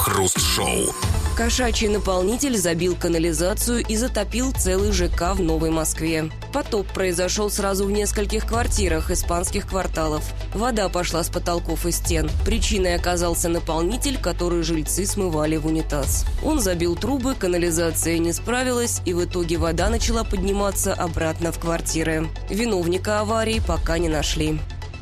Крем-хруст-шоу. Кошачий наполнитель забил канализацию и затопил целый ЖК в Новой Москве. Потоп произошел сразу в нескольких квартирах испанских кварталов. Вода пошла с потолков и стен. Причиной оказался наполнитель, который жильцы смывали в унитаз. Он забил трубы, канализация не справилась, и в итоге вода начала подниматься обратно в квартиры. Виновника аварии пока не нашли.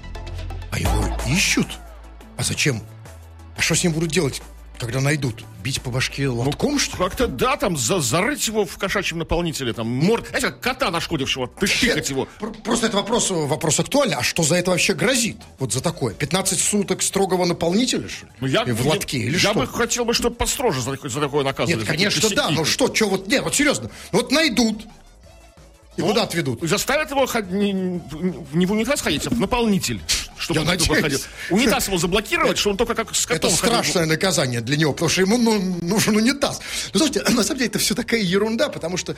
А его ищут? А зачем? А что с ним будут делать, когда найдут? Бить по башке лотком, что ли? Как-то, да, там, зарыть его в кошачьем наполнителе, там, знаете, как кота нашкодившего, тыкать его. Просто это вопрос актуальный. А что за это вообще грозит? Вот за такое? 15 суток строгого наполнителя, что ли? В лотке или что? Я бы хотел, чтобы построже за такое наказывали. Нет, конечно, да, но что, вот серьезно. Вот найдут. И куда отведут? Заставят его не в унитаз ходить, а в наполнитель. Чтобы он ходил. Унитаз его заблокировать, что он только как с котом ходил. Это страшное наказание для него, потому что ему нужен унитаз. Но слушайте, на самом деле это все такая ерунда, потому что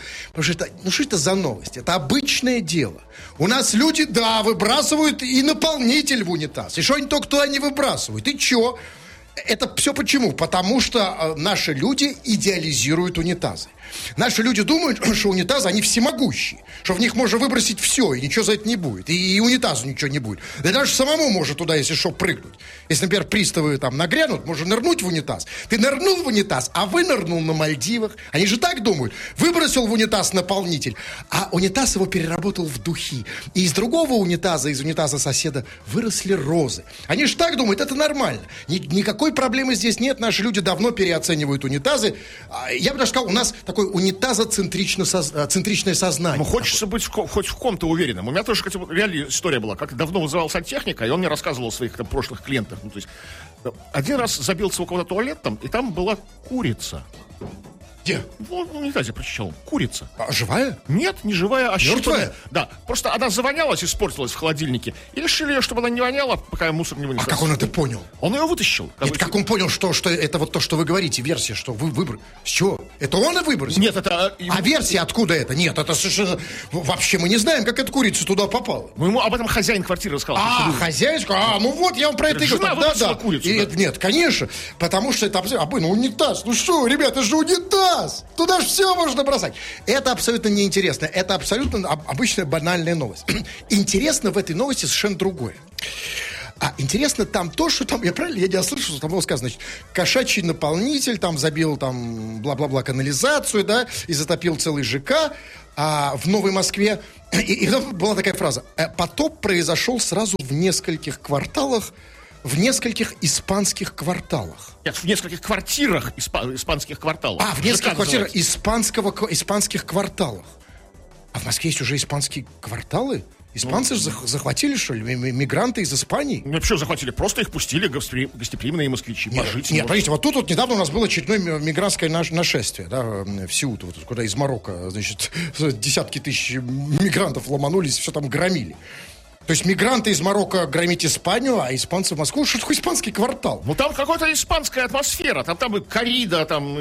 что это за новость? Это обычное дело. У нас люди, выбрасывают и наполнитель в унитаз. И что они только туда не выбрасывают? И чё? Это все почему? Потому что наши люди идеализируют унитазы. Наши люди думают, что унитазы, они всемогущие, что в них можно выбросить все, и ничего за это не будет, и унитазу ничего не будет. Да даже самому можно туда, если что, прыгнуть. Если, например, приставы там нагрянут, можно нырнуть в унитаз. Ты нырнул в унитаз, а вынырнул на Мальдивах. Они же так думают. Выбросил в унитаз наполнитель, а унитаз его переработал в духи. И из другого унитаза, из унитаза соседа, выросли розы. Они же так думают, это нормально. Никакой проблемы здесь нет, наши люди давно переоценивают унитазы. Я бы даже сказал, у нас такой унитазоцентричное сознание. Ну, хочется быть хоть в ком-то уверенным. У меня тоже, кстати, реальная история была. Как давно вызывал сантехника, и он мне рассказывал о своих прошлых клиентах. Ну, то есть, один раз забился у кого-то туалет там, и там была курица. Где? В унитазе прочищал. Курица. А живая? Нет, не живая, а мертвая? Да. Просто она завонялась, испортилась в холодильнике. И решили, чтобы она не воняла, пока мусор не вынес. А как он это понял? Он ее вытащил. Нет, как он понял, что это вот то, что вы говорите, версия, что вы выбросили? С чего? Это он и выбросил? Нет, это... А версия откуда это? Нет, это совершенно... Вообще мы не знаем, как эта курица туда попала. Ну, ему об этом хозяин квартиры рассказал. Хозяйка? Ну вот, я вам про это и говорю. Жена выбросила курицу. Нет, конечно, потому что это... унитаз. Ну что, ребята, это же унитаз. Туда же все можно бросать. Это абсолютно неинтересно. Это абсолютно обычная банальная новость. Интересно в этой новости совершенно другое. Интересно там то, что там, я не слышу, что там было сказано, значит, кошачий наполнитель, там забил, там, бла-бла-бла, канализацию, да, и затопил целый ЖК в Новой Москве. И там была такая фраза. Потоп произошел сразу в нескольких кварталах, в нескольких испанских кварталах. Нет, в нескольких квартирах испанских кварталов. В нескольких квартирах испанских кварталах. А в Москве есть уже испанские кварталы? Испанцы же захватили, что ли, мигранты из Испании? Ну, что захватили? Просто их пустили гостеприимные москвичи пожить. Нет, подождите, вот тут недавно у нас было очередное мигрантское нашествие, да, в Сеут, вот, куда из Марокко, значит, десятки тысяч мигрантов ломанулись, все там громили. То есть мигранты из Марокко громить Испанию, а испанцы в Москву. Что такое испанский квартал? Ну, там какая-то испанская атмосфера. Там и коррида, там...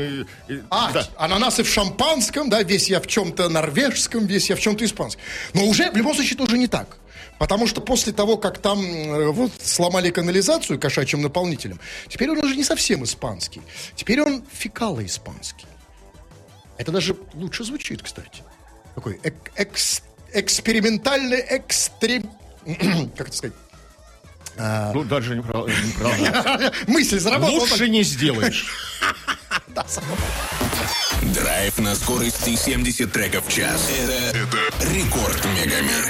да. Ананасы в шампанском, да, весь я в чем-то норвежском, весь я в чем-то испанском. Но уже, в любом случае, это уже не так. Потому что после того, как там сломали канализацию кошачьим наполнителем, теперь он уже не совсем испанский. Теперь он фекало-испанский. Это даже лучше звучит, кстати. Такой экспериментальный как это сказать? Ну, даже неправда. Мысль заработала. Лучше не сделаешь. Драйв на скорости 70 треков в час. Это Рекорд Мегамикс.